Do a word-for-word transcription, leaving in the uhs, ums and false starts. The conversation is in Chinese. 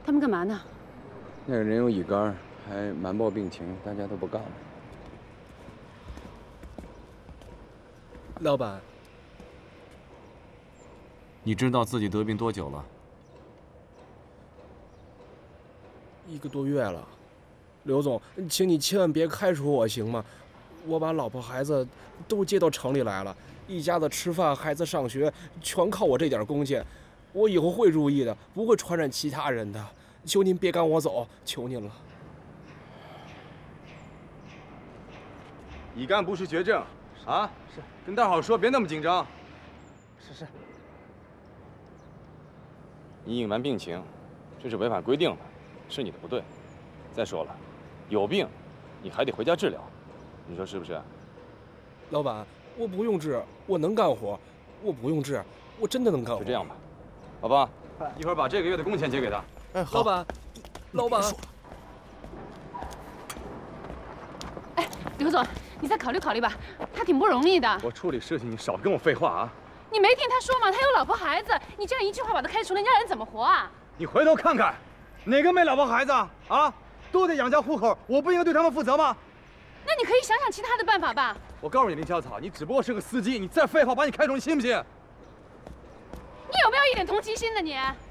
他们干嘛呢？ 那个人有乙肝，还瞒报病情，大家都不干了。 老板， 你知道自己得病多久了？ 一个多月了。刘总，请你千万别开除我，行吗？我把老婆孩子都接到城里来了，一家子吃饭、孩子上学，全靠我这点工钱。我以后会注意的，不会传染其他人的。求您别赶我走，求您了。 乙肝不是绝症，啊，是跟大伙说，别那么紧张。 是是。 你隐瞒病情，这是违反规定的，是你的不对。再说了，有病，你还得回家治疗，你说是不是？ 老板，我不用治，我能干活，我不用治，我真的能干活。 就这样吧，老爸，一会儿把这个月的工钱结给他。 哎，老板，老板。 哎，刘总，你再考虑考虑吧，他挺不容易的。 我处理事情，你少跟我废话啊！ 你没听他说吗？他有老婆孩子，你这样一句话把他开除了，你让人怎么活啊？ 你回头看看，哪个没老婆孩子啊？啊，都得养家糊口，我不应该对他们负责吗？ 那你可以想想其他的办法吧。 我告诉你，林小草，你只不过是个司机，你再废话，把你开除，你信不信？ 你有没有一点同情心呢你？